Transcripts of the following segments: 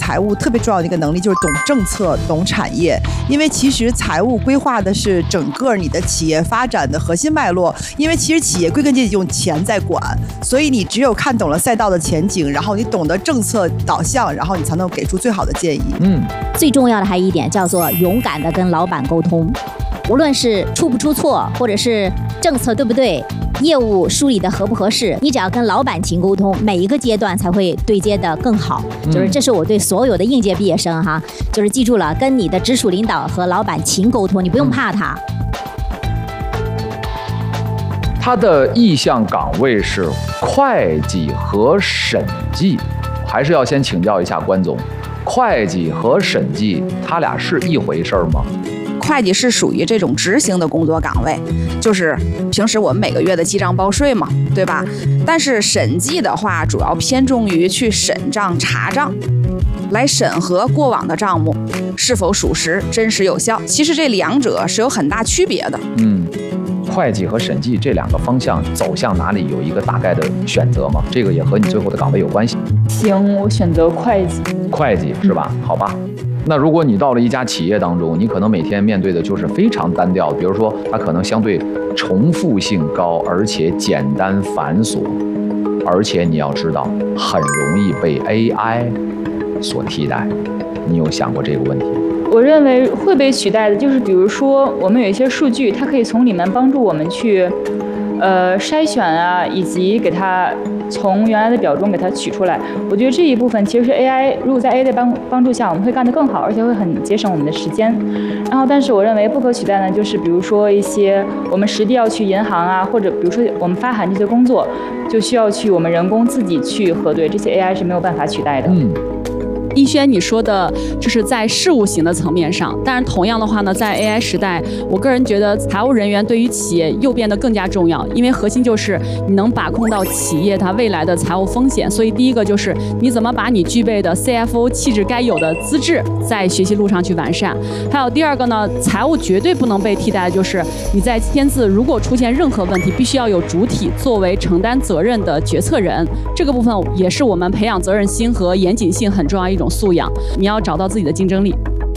财务特别重要的一个能力就是懂政策、懂产业。因为其实财务规划的是整个你的企业发展的核心脉络。因为其实企业归根结底用钱在管，所以你只有看懂了赛道的前景，然后你懂得政策导向，然后你才能给出最好的建议。 最重要的还有一点叫做勇敢的跟老板沟通，无论是出不出错，或者是政策对不对，业务梳理的合不合适，你只要跟老板勤沟通，每一个阶段才会对接的更好。就是这是我对所有的应届毕业生哈，就是记住了，跟你的直属领导和老板勤沟通，你不用怕他。 他的意向岗位是会计和审计，还是要先请教一下关总，会计和审计他俩是一回事吗？ 会计是属于这种执行的工作岗位，就是平时我们每个月的记账报税嘛，对吧？但是审计的话，主要偏重于去审账查账，来审核过往的账目是否属实、真实有效。其实这两者是有很大区别的。 会计和审计这两个方向走向哪里有一个大概的选择吗？这个也和你最后的岗位有关系。 行，我选择会计。 会计是吧？好吧。那如果你到了一家企业当中，你可能每天面对的就是非常单调，比如说它可能相对重复性高，而且简单繁琐，而且你要知道很容易被 AI 所替代。你有想过这个问题？ 我认为会被取代的，就是比如说我们有一些数据，它可以从里面帮助我们去筛选啊，以及给它从原来的表中给它取出来。我觉得这一部分其实是 AI， 如果在 AI 的帮助下，我们会干得更好，而且会很节省我们的时间。然后，但是我认为不可取代呢，就是比如说一些我们实地要去银行啊，或者比如说我们发函这些工作，就需要去我们人工自己去核对，这些 AI 是没有办法取代的。 逸轩，你说的就是在事务型的层面上，但是同样的话呢，在 AI 时代，我个人觉得财务人员对于企业又变得更加重要，因为核心就是你能把控到企业它未来的财务风险。所以第一个就是你怎么把你具备的 CFO 气质该有的资质在学习路上去完善。还有第二个呢，财务绝对不能被替代的就是你在签字如果出现任何问题，必须要有主体作为承担责任的决策人。这个部分也是我们培养责任心和严谨性很重要一种素养，你要找到自己的竞争力。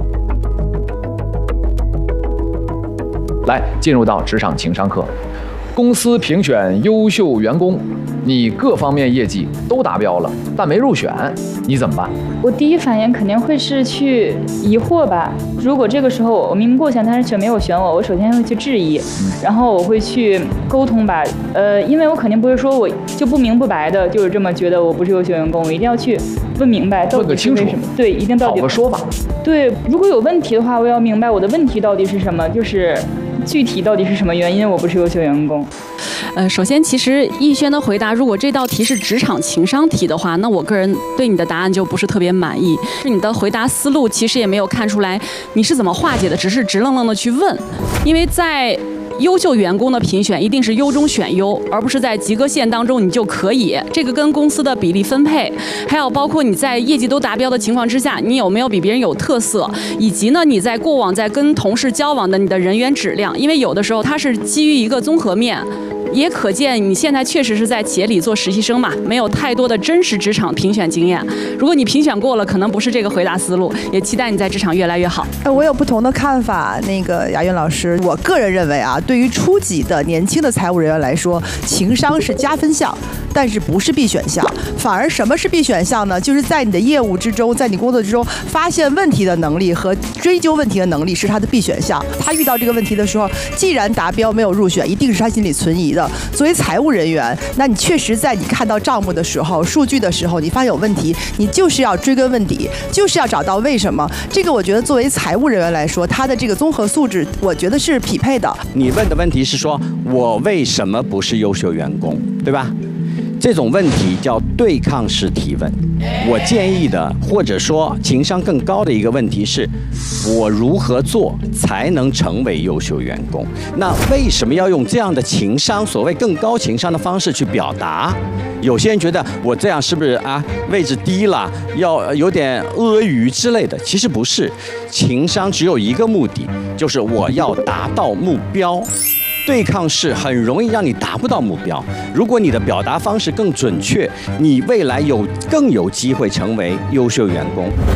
来，进入到职场情商课。公司评选优秀员工，你各方面业绩都达标了，但没入选，你怎么办？ 我第一反应肯定会是去疑惑吧。如果这个时候我明明过选，但是却没有选我，我首先会去质疑，然后我会去沟通吧。因为我肯定不会说我就不明不白的，就是这么觉得我不是优秀员工，我一定要去问明白到底是为什么。对，一定到底讨个说法。 对，如果有问题的话，我要明白我的问题到底是什么，就是具体到底是什么原因我不是优秀员工。 首先，其实逸轩的回答，如果这道题是职场情商题的话，那我个人对你的答案就不是特别满意。是你的回答思路其实也没有看出来你是怎么化解的，只是直愣愣的去问。因为在优秀员工的评选一定是优中选优，而不是在及格线当中你就可以。这个跟公司的比例分配，还有包括你在业绩都达标的情况之下，你有没有比别人有特色，以及呢你在过往在跟同事交往的你的人员质量。因为有的时候它是基于一个综合面。也可见你现在确实是在企业里做实习生嘛，没有太多的真实职场评选经验。如果你评选过了，可能不是这个回答思路，也期待你在职场越来越好。 我有不同的看法，那个雅韵老师，我个人认为啊，对于初级的年轻的财务人员来说，情商是加分项，但是不是必选项。反而什么是必选项呢？就是在你的业务之中，在你工作之中发现问题的能力和追究问题的能力是他的必选项。他遇到这个问题的时候，既然达标没有入选，一定是他心里存疑的。作为财务人员，那你确实在你看到账目的时候、数据的时候，你发现有问题，你就是要追根问底，就是要找到为什么。这个我觉得作为财务人员来说，他的这个综合素质，我觉得是匹配的。 你问的问题是说，我为什么不是优秀员工，对吧？这种问题叫对抗式提问。我建议的，或者说情商更高的一个问题是，我如何做才能成为优秀员工？那为什么要用这样的情商，所谓更高情商的方式去表达？有些人觉得我这样是不是啊位置低了，要有点阿谀之类的？其实不是，情商只有一个目的，就是我要达到目标。对抗式很容易让你达不到目标。如果你的表达方式更准确，你未来更有机会成为优秀员工。